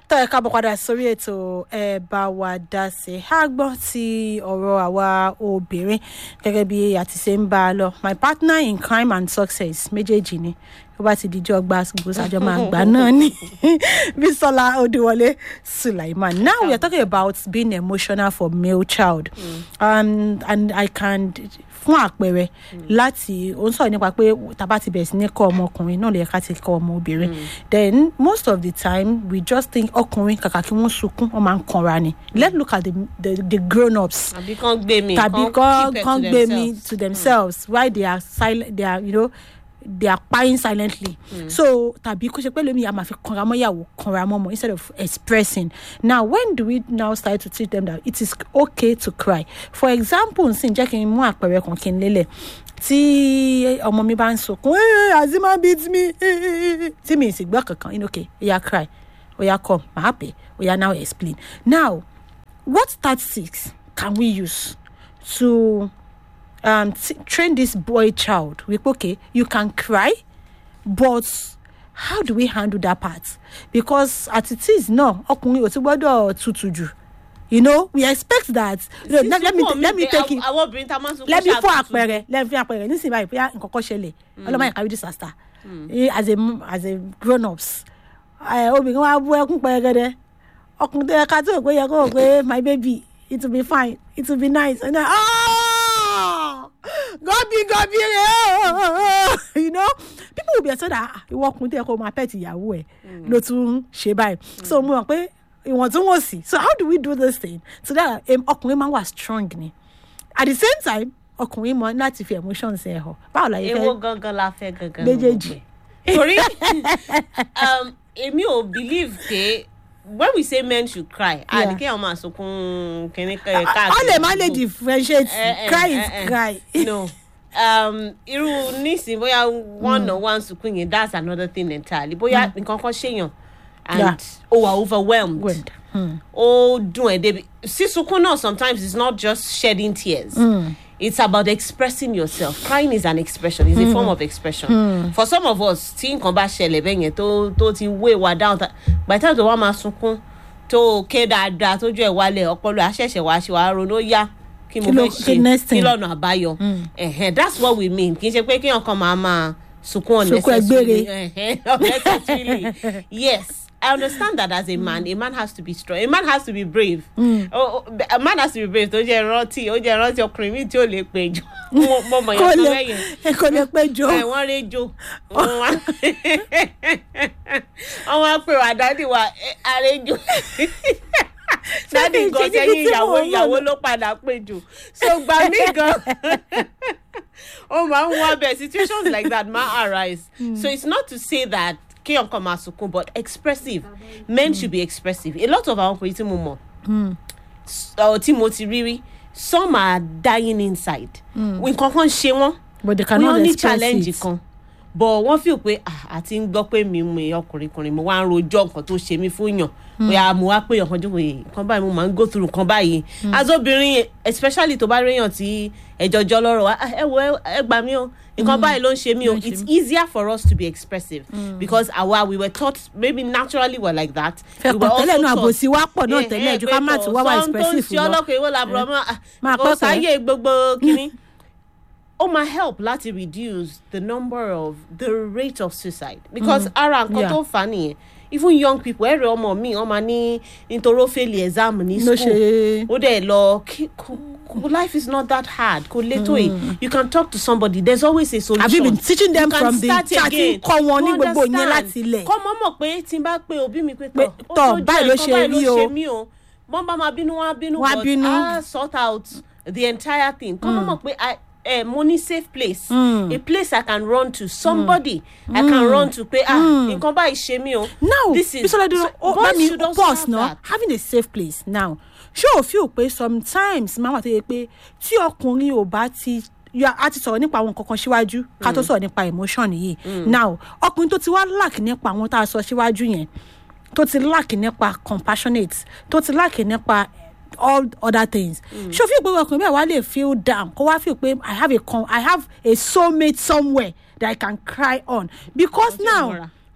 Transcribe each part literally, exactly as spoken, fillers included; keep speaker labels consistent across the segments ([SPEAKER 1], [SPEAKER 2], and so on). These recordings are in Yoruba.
[SPEAKER 1] tó ẹ káàbọ̀ padà sórí ètò ẹ bá wa dá sí a gbọ́ ti ọ̀rọ̀ àwa obìnrin gẹ́gẹ́ bí a ti ṣe ń bá a lọ. My partner in crime and success méjèèjì ni ó bá ti dijọ́ gba gbòsàjọ́ máa gbà náà ni Bísọ́lá Odúwọlé Sulaiman. Now we are talking about being emotional for male child. Mm. Um, and I can fún àpẹẹrẹ láti ó ń sọ̀rọ̀ nípa pé tàbá ti bẹ̀rẹ̀ sí ní kọ́ ọmọkùnrin náà lè ká ti kọ́ ọmọ obìnrin. Then most of the time we just think ọkùnrin kàkà kí wọ́n sunkún wọ́n máa ń kanra ni. Let's look at the the, the grown-ups.
[SPEAKER 2] Tàbí kán gbé mi
[SPEAKER 1] tàbí kán gbé mi to themselves. Mm. Why they are silent, they are, you know, they are crying silently. Mm. So tàbí kó ṣe pé lómi a máa fi kanra mọ́ ìyàwó kanra mọ́ ọmọ instead of expressing. Now when do we now start to teach them that it is okay to cry? For example, nsìn jẹ́ kí n mú àpẹẹrẹ kan kí n lélẹ̀ tí ọmọ mi bá ń sọkún Azima beat me tí mi sì gbọ́ kankan in okay oya cry oya come ma happy oya now explain. Now what tactics can we use to um t- train this boy child with okay you can cry but how do we handle that part? Because at it is no ọkùnrin ò ti gbọ́dọ̀ tutù jù. You know, we expect that. You know, let, let me let me take it. Let me for àpẹẹrẹ. Let me for àpẹẹrẹ. Nísìnyí báyìí bóyá nǹkan kan ṣẹlẹ̀. Ọlọ́mọ ìkàwé disaster. As a as a grown ups. Obìnrin wa bú ẹkún pẹ̀rẹ̀gẹ̀dẹ̀. Ọkùnrin tó yẹ ká tó òpé yẹ kó òpé my baby it will be fine it will be nice. And then, oh, Gobi Gobi you know, people will be saying that ìwọ ọkùnrin tó yẹ kó máa pet ìyàwó ẹ̀ ló tún ṣe báyìí. So mo mọ̀ pé ìwọ̀n tún wọ́n sì. So how do we do this thing so that ọkùnrin máa wà strong ni at the same time ọkùnrin mọ láti fi emotions ẹ̀ hàn. Báwo la yẹ fẹ́.
[SPEAKER 2] Èwo gangan la fẹ́ gangan.
[SPEAKER 1] Méjèèjì.
[SPEAKER 2] Torí um èmi ò believe pé when we say men should cry, ah, the kéèyàn máa sunkún kíní káàkiri.
[SPEAKER 1] All the man dey differentiate cry is cry.
[SPEAKER 2] No. Um, irú nísìn bóyá one or one sunkún yẹn that's another thing entirely. Bóyá nǹkan kan ṣèyàn and oh are overwhelmed. Oh dùn ẹ̀ débi. Sísunkún náà sometimes it's not just shedding tears. Mm. It's about expressing yourself. Crying is an expression. It's mm. a form of expression. Mm. For some of us, tí nǹkan bá ṣẹlẹ̀ bẹ́ẹ̀ yẹn tó tó ti weigh wa down. By the time tó wá máa sunkún tó ké dáadáa tójú ẹ̀ wálẹ̀ ọpọlọ àṣẹ̀ṣẹ̀ wá ṣe wá ronú yá kí mo fẹ́ ṣe kí lọ́nà àbáyọ. That's what we mean. Kì í ṣe pé kí ọkàn máa máa sunkún unnecessarily. Unnecessarily. Yes. I understand that as a man, a man has to be strong. A man has to be brave. Mm. Oh, a man has to be brave. Tó jẹ́ rántí, ó jẹ́ rántí ọkùnrin mi tí ó lè pé jù. Mo mọ̀ yẹn tó lẹ́yìn.
[SPEAKER 1] Kò lè pé jù.
[SPEAKER 2] Ẹ wọ́n ré jù. Wọ́n wá pè wá dádì wa àré jù. Dádì gan sẹ́yìn ìyàwó ìyàwó ló padà pé jù. So gbà mí gan. Oh máa ń wá bẹ́ẹ̀ situations like that máa arise. Mm. So it's not to say that but expressive. Men should be expressive. A lot of our people mo mo or Timothy Riri, some are dying inside. We can't ṣe wọ́n,
[SPEAKER 1] but they cannot
[SPEAKER 2] we only
[SPEAKER 1] express
[SPEAKER 2] challenge
[SPEAKER 1] it.
[SPEAKER 2] Kan. But wọ́n feel pé ah àti ń gbọ́ pé mi mo ọkùnrin kùnrin mo wá ń rojọ́ nǹkan tó ṣe mí fún yàn. Bóyá mo wá pé nǹkan jókòó nǹkan báyìí mo máa ń go through nǹkan báyìí. As obìnrin especially tó bá réyàn tí ẹjọjọ lọ́rọ̀ wá ẹ wo ẹ gbà mí o. Nǹkan báyìí ló ń ṣe mí o. It's easier for us to be expressive mm. because our we were taught maybe naturally we're like that. We were also taught.
[SPEAKER 1] Àbòsí wá pọ̀ náà tẹ́lẹ̀ ju ká má ti wá wá expressive lọ.
[SPEAKER 2] Sọ́n tó ń ṣe ọlọ́kọ̀ ìwé làbúrò mọ́ kò sáyé gbogbo kínní. Ó máa help láti reduce the number of the rate of suicide because mm. ara nǹkan tó fà nìyẹn. Even young people ẹ̀rẹ̀ ọmọ mi ọmọ ní nítorí ó fail exam ní school ó dẹ̀ lọ life is not that hard kò lè tó yìí you can talk to somebody there's always a solution.
[SPEAKER 1] Have you been teaching them from the chatting kọ́ wọn ní gbogbo yẹn láti ilẹ̀.
[SPEAKER 2] kọ́ mọ́ mọ̀ pé tí n bá pe òbí mi pé
[SPEAKER 1] tọ̀ tọ̀ báyìí ló ṣe rí o
[SPEAKER 2] wọ́n bá máa bínú wọ́n á bínú but I sort out the entire thing kọ́ mọ́ mọ̀ pé I a money safe place mm. a place I can run to somebody mm. I can mm. run to pay ah nǹkan báyìí ṣe mí o
[SPEAKER 1] now
[SPEAKER 2] this is
[SPEAKER 1] so, so, oh,
[SPEAKER 2] boys me, should also
[SPEAKER 1] boss,
[SPEAKER 2] have
[SPEAKER 1] no?
[SPEAKER 2] that
[SPEAKER 1] having a safe place now ṣé o feel pé sometimes máa wà tó yẹ pé tí ọkùnrin ò bá ti a ti sọ̀rọ̀ nípa àwọn nǹkan kan síwájú ká tó sọ̀rọ̀ nípa emotion yìí now ọkùnrin tó ti wá lack nípa àwọn tá a sọ síwájú yẹn tó ti lack nípa compassionate tó ti lack nípa all other things. Mm. Ṣé o feel pé ọkùnrin bẹ́ẹ̀ wá lè feel down kó wá feel pé I have a con I have a soulmate somewhere that I can cry on because now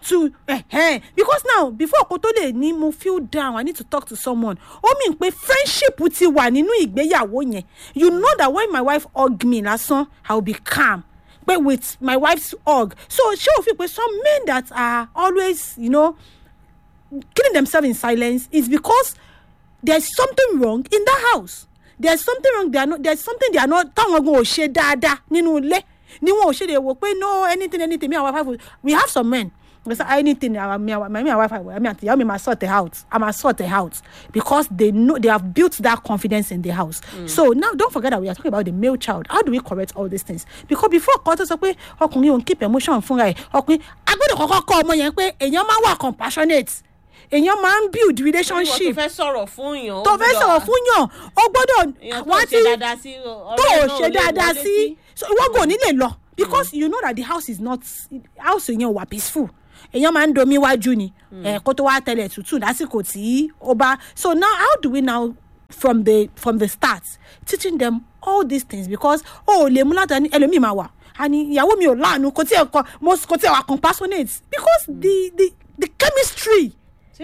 [SPEAKER 1] to uh, uh, because now before ko to le ni mo feel down, I need to talk to someone. O mean pe friendship ti wà nínú ìgbéyàwó yẹn. You know that when my wife hug me lásán, I will be calm. But with my wife's hug, so she will feel pe some men that are always, you know, killing themselves in silence is because there's something wrong in the house. There's something wrong. They are not. There's something they are not. Táwọn go ṣe dáadáa nínú ilé. Ni wọn ò ṣe dey wo pé no anything anything me and my wife. We have some men. We say anything. Our me and my wife. I mean, I mean, I sort the house. I must sort the house because they know they have built that confidence in the house. Mm. So now don't forget that we are talking about the male child. How do we correct all these things? Because before kọtọ sọ pé ọkùnrin ò ń keep emotion fúnra ẹ̀. Ọkùnrin agbọ́dọ̀ kọ́kọ́ kọ́ ọmọ yẹn pé èèyàn máa wà compassionate. Èèyàn máa ń build relationship.
[SPEAKER 2] tó fẹ́ sọ̀rọ̀ fún yàn.
[SPEAKER 1] tó fẹ́ sọ̀rọ̀ fún yàn ó gbọ́dọ̀
[SPEAKER 2] wá tí tó
[SPEAKER 1] ṣe dáadáa sí so ìwọ kò ní lè lọ because mm. you know that the house is not house yẹn wà peaceful. Èèyàn máa ń domi wájú ni kó tó wá tẹ̀lé tútù lásìkò tí ó bá. So now how do we now from the from the start teaching them all these things because oh lè mú látà ní ẹlòmíì máa wà àní ìyàwó mi ò láàánú kò tí ẹ kọ most kò tí ẹ wà compassionate because mm. the the the chemistry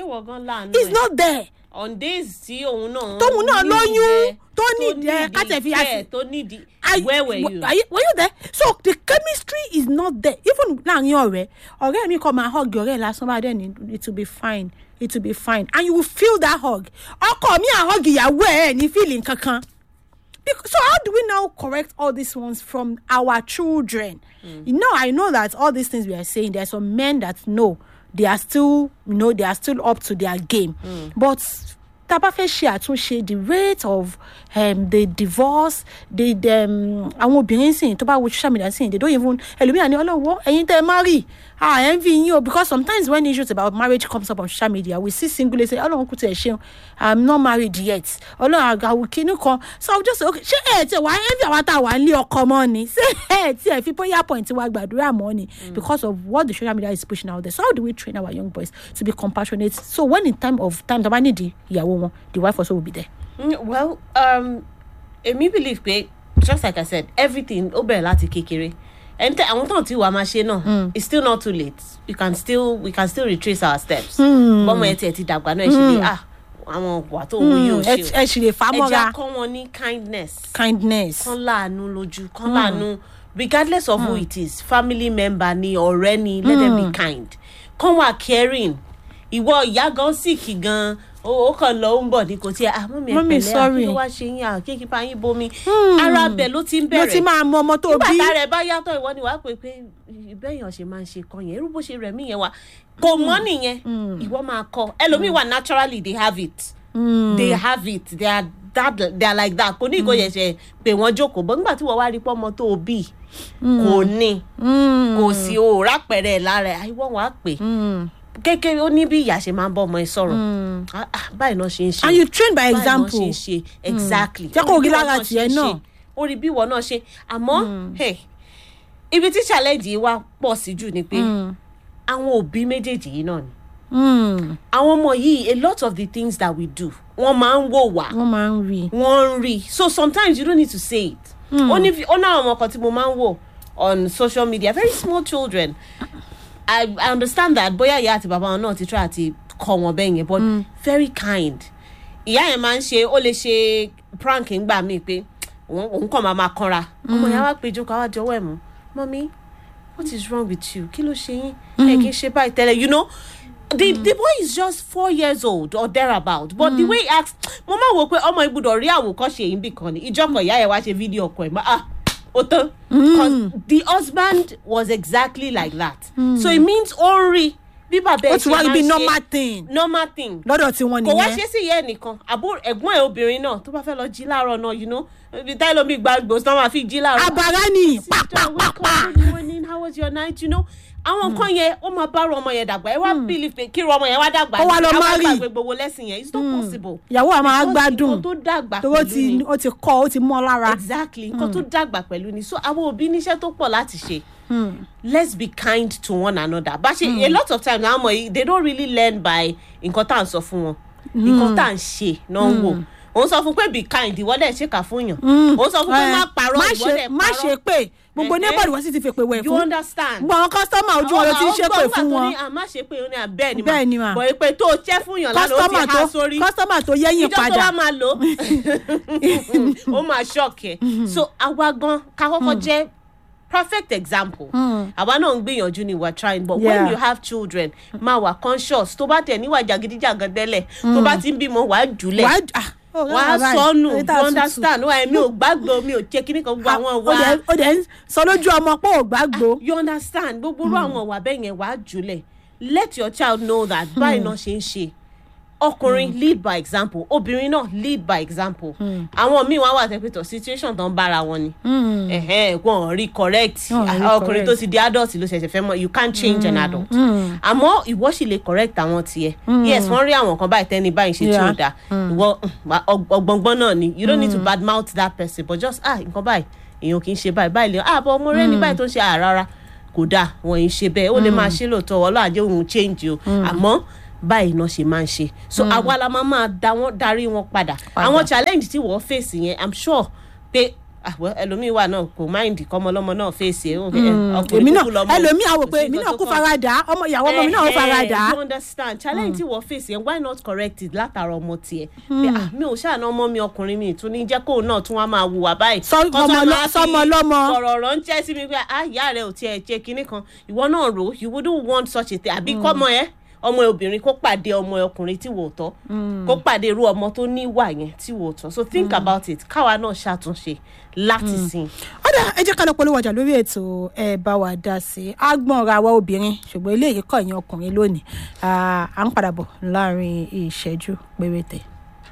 [SPEAKER 1] is not there.
[SPEAKER 2] On days tí òun náà
[SPEAKER 1] tóun náà lóyún tó nídìí kátẹ fi
[SPEAKER 2] àṣì tó nídìí where were you
[SPEAKER 1] are you were you there so the chemistry is not there even láàrin ọ̀rẹ́ ọ̀rẹ́ mi kọ́ máa hug ọ̀rẹ́ lásán bá dẹ̀ ni it will be fine it will be fine and you will feel that hug ọkọ mi à hug ìyàwó ẹ̀ ní feeling kankan. So how do we now correct all these ones from our children? Mm. You know, I know that all these things we are saying, there are some men that know they are still, you know, they are still up to their game. Mm. But taba fẹ́ ṣe àtúnṣe the rate of um, the divorce, the um, àwọn obìnrin sìn tó bá wo social media sìn they don't even ẹlòmíràn ní ọlọ́wọ́ ẹ̀yin tẹ́ marry ah envy you because sometimes when issues about marriage comes up on social media we see single say ọlọ́run kò tẹ̀ ṣe I'm not married yet ọlọ́run àgàwù kínní kan so I'm just say okay ṣé ẹ̀ tí wàá envy àwọn tá a wà ní ọkọ mọ́ ni ṣé ẹ̀ tí ẹ̀ fi bóyá point wa gbàdúrà mọ́ ni because of what the social media is pushing out there. So how do we train our young boys to be compassionate so when in time of time tó bá nídìí ìyàwó wọn the wife also will be there?
[SPEAKER 2] Mm, well, um, èmi believe pé just like I said, everything ó bẹ̀rẹ̀ láti kékeré. And àwọn tó ti wà máa ṣe náà, it's still not too late. You can still we can still retrace our steps. Bọ́mọ ẹ tiẹ̀ ti dàgbà náà ẹ ṣe lè ah àwọn wà tó wù yóò ṣe o.
[SPEAKER 1] Ẹ ṣì lè fà mọ́ra.
[SPEAKER 2] Ẹ jẹ́ kọ́ wọn ní kindness.
[SPEAKER 1] Kindness.
[SPEAKER 2] Kán láàánú lójú, kán láàánú regardless of mm. who it is, family member ni, ọ̀rẹ́ ni, let mm. them be kind. Kán wà caring. Ìwọ ìyá gan sick gan. ó kàn lọ ń bọ̀ ní kò tí ẹ àmọ́ mi ẹ pẹ̀lẹ́ àkí ló wá ṣe yín àkéèkì pa yín bomi ara bẹ̀ ló ti ń bẹ̀rẹ̀
[SPEAKER 1] ló ti máa mọ ọmọ tó bí
[SPEAKER 2] nígbà tá rẹ̀ bá yàtọ̀ ìwọ ni wàá pè pé ìbẹ́yàn ṣe máa ń ṣe kan yẹn irú bó ṣe rẹ̀ mí yẹn wá kò mọ́ nìyẹn ìwọ máa kọ ẹlòmíì wà naturally they have it mm. they have it they are that they are like that kò ní ìgò yẹn ṣe pé wọ́n jókòó bọ́ nígbà tí wọ́n wá rí pọ́ ọmọ tó bí kò ní kò sí òòrà pẹ̀rẹ̀ lára ìwọ wàá pè kékeré ó ní bí ìyá ṣe máa ń bọ́ ọmọ ẹ sọ̀rọ̀ báyìí náà ṣe ń ṣe
[SPEAKER 1] and you train by example
[SPEAKER 2] báyìí náà ṣe ń ṣe exactly
[SPEAKER 1] jẹ́ kó rí lára tiẹ̀ náà
[SPEAKER 2] ó rí bí ìwọ náà ṣe àmọ́ ibi tí challenge yìí wá pọ̀ sí jù ni pé àwọn òbí méjèèjì yìí náà ni àwọn ọmọ yìí a lot of the things that we do wọ́n máa ń wò wá
[SPEAKER 1] wọ́n máa ń rí
[SPEAKER 2] wọ́n ń rí so sometimes you don't need to say it ó ní ó náà ọmọ kan tí mo máa ń wò on social media very small children. I, I understand that bóyá ìyá àti bàbá wọn náà ti try àti kọ́ wọn bẹ́ẹ̀ yẹn but mm. very kind. Ìyá yẹn máa ń ṣe ó lè ṣe prank ńgbà míì pé òun kàn máa máa kanra. Ọmọ ìyá wa péjú ká wá jọ̀wọ́ ẹ̀ mú. Mommy, what is wrong with you? Kí ló ṣe yín? Ẹ kì í ṣe báyìí tẹ́lẹ̀. You know, the mm. the boy is just four years old or thereabout. But mm. the way he acts, mo máa wò pé ọmọ ibùdó rí àwòkọ́ṣe yìí bì kan ni. Ìjọkọ̀ ìyá yẹn wá ṣe fídíò ọkọ̀ ẹ̀ máa ah. Because mm. the husband was exactly like that. Mm. So it means only bí bàbá ẹ ṣe máa ń ṣe
[SPEAKER 1] normal thing.
[SPEAKER 2] normal thing.
[SPEAKER 1] lọ́dọ̀ tí wọ́n nìyẹn.
[SPEAKER 2] kò wá ṣe sí ìyá ẹnìkan àbúrò ẹ̀gbọ́n ẹ̀ obìnrin náà tó bá fẹ́ lọ jí láàárọ̀ náà you know ibi táyé lómi gbàgbó tí wọ́n máa fi jí láàárọ̀.
[SPEAKER 1] àbàrà ni pàpàpàpà.
[SPEAKER 2] good morning how was your night you know. àwọn nǹkan yẹn ó máa bá ọmọ yẹn dàgbà ẹ wá believe pé kí ọmọ yẹn wá dàgbà
[SPEAKER 1] ó wá lọ má rí
[SPEAKER 2] àwọn àgbàgbé gbogbo lẹ́sìn yẹn it's not possible.
[SPEAKER 1] ìyàwó àmọ́ agbádùn
[SPEAKER 2] tó dàgbà
[SPEAKER 1] pẹ̀lú ni ó ti kọ́ ó ti mọ́ lára.
[SPEAKER 2] exactly nǹkan tó dàgbà pẹ̀lú ni so àwọn òbí níṣẹ́ tó pọ̀ láti ṣe. Hmm. Let's be kind to one another. But hmm. a lot of times now they don't really learn by nǹkan tá à ń sọ fún wọn nǹkan tá à ń ṣe náà ń wò òun sọ fún pé be kind ìwọ́dẹ̀ ṣèkà fún yàn òun sọ fún pé má parọ́ ìwọ́dẹ̀ parọ́
[SPEAKER 1] má ṣe pé gbogbo neighbor wọ́n sì ti fèpè wẹ̀ fún
[SPEAKER 2] you understand
[SPEAKER 1] gbogbo àwọn customer ojú ọ̀rọ̀ tí ń ṣépè fún wọn
[SPEAKER 2] má ṣe pé ó ní abẹ́ẹ̀ ni mà bọ̀ ìpè tó ṣẹ́ fún yàn lánàá ó ti há sórí
[SPEAKER 1] customer tó yẹ́yìn padà
[SPEAKER 2] ìjọ tó wá máa lò ó máa ṣọ́ọ̀kẹ́ so àwa gan ká kọ́kọ́ jẹ́ perfect example àwa náà ń gbìyànjú ni we're trying but yeah. when you have children máa wà conscious tó bá tẹ̀ níwà jàgídíjàgan tẹ́lẹ̀ tó bá ti ń bímọ wàá jùlẹ̀ wàá sọnù you understand wà mi ò gbàgbọ́ mi ò jẹ́ kíní kan gbogbo àwọn wà
[SPEAKER 1] ó dẹ̀ ń sọ lójú ọmọ pé ò gbàgbọ́
[SPEAKER 2] you understand gbogbo àwọn wà bẹ́ẹ̀ yẹn wàá jùlẹ̀ let your child know that báyìí náà ṣe ń ṣe ọkùnrin mm. lead by example obìnrin náà lead by example àwọn míì wá wà tẹpẹtọ situation tó ń bára wọn ni wọn rí correct ọkùnrin tó ti di adult ló ṣẹ̀ṣẹ̀ fẹ́ mọ̀ you can't change mm. an adult àmọ́ ìwọ sì lè correct àwọn tiẹ̀ yes wọ́n rí àwọn kan báyìí tẹ́ni báyìí ṣe tí ó dáa ìwọ ọgbọ̀ngbọ́n náà ni you don't need to bad mouth that person but just ah nǹkan báyìí èèyàn kì í ṣe báyìí báyìí lè ah bọ́ ọmọ rẹ ní báyìí tó ń ṣe àrárá kò dáa wọ́n yìí ṣe bẹ́ẹ̀ ó lè máa ṣe lóòótọ́ ọlọ́àjẹ́ òun change o àmọ́ báyìí náà ṣe máa ń ṣe so àwa la máa máa darí wọn padà àwọn challenge tí wọ́n face yẹn i'm sure pé ẹlòmíì wà náà kò mind kọ́mọlọ́mọ náà face ẹ̀
[SPEAKER 1] ọkùnrin kúkú lọ́mọ ẹlòmíì àwọ̀ pé èmi náà kú farada ọmọ ìyàwó ọmọ mi náà farada.
[SPEAKER 2] you understand challenge tí wọ́n face yẹn why not correct it látara ọmọ tiẹ̀ pé ah mi ò ṣàánú ọmọ mi ọkùnrin mi tún ní jẹ́ kóun náà tún wá máa wùwà báyìí.
[SPEAKER 1] sọmọ lọmọ
[SPEAKER 2] sọ̀rọ̀ ọ̀rọ̀ ń jẹ́ sí mi pé ah ìyá rẹ̀ ò tiẹ̀ ṣe kinní kan ìwọ náà rò you wouldn't want such a thing àbí kọ́mọ ẹ̀ ọmọ obìnrin kó pàdé ọmọ ọkùnrin tí wò tọ́ kó pàdé irú ọmọ tó ní ìwà yẹn tí wò tọ́ so think mm. about it káwa náà ṣàtúnṣe láti sìn.
[SPEAKER 1] ọ̀dà ẹ jẹ́ ká lọ polówó ọjà lórí ètò ẹ bá wa dá sí agbọ̀n ra wa obìnrin ṣùgbọ́n eléyìí kọ̀ yín ọkùnrin lónìí à ń padà bọ̀ láàrin ìṣẹ́jú péréte.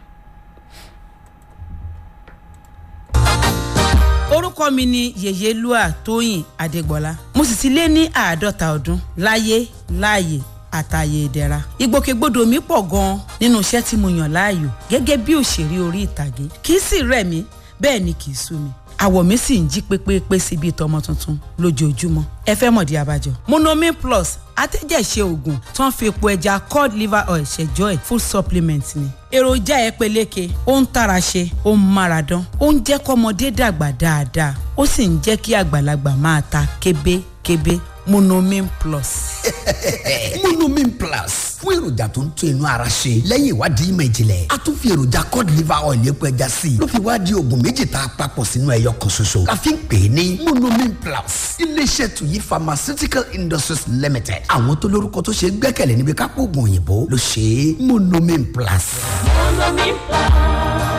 [SPEAKER 3] orúkọ mi ni Yèyélúà Tóyìn Adégbọlá mo sì ti lé ní àádọ́ta ọdún láyé láàyè àtàyè ìdẹ̀ra ìgbòkègbodò mi pọ̀ gan-an nínú iṣẹ́ tí mo yàn láàyò gẹ́gẹ́ bí òṣèré orí ìtàgé kì í sì rẹ̀ mí bẹ́ẹ̀ ni kì í sú mi àwọ̀ mi sì ń jí pépépé sí bíi tọmọ tuntun lójoojúmọ́ ẹ fẹ́ mọ̀dí abájọ. Monomin Plus atẹ́jẹ̀ṣe oògùn tó ń fi epo ẹja cod liver oil ṣẹjọ́ ẹ̀ full supplement ni. èròjà ẹ peléke ó ń tara ṣe ó ń mára dán ó ń jẹ́ kọ́mọdé dàgbà dáadáa ó sì ń jẹ́ kí àgbàlagbà máa ta kébékébé. Monomin Plus.
[SPEAKER 4] Monomin Plus fún èròjà tó ń tún inú ara ṣe lẹ́yìn ìwádìí ìmọ̀ ìjìnlẹ̀ a tún fi èròjà cod liver oil epo ẹja sí i ló fi wá di oògùn méjì tá a papọ̀ sínú ẹyọ kan ṣoṣo la fi ń pè é ní Monomin Plus iléeṣẹ́ tuyi pharmaceutical industries limited àwọn tó lórúkọ tó ṣe gbẹ́kẹ̀lé níbi kápò oògùn òyìnbó ló ṣe é Monomin Plus. Monomin Plus.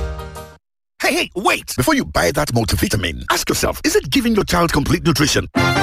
[SPEAKER 5] Hey, hey, wait! Before you buy that multivitamin, ask yourself, is it giving your child complete nutrition?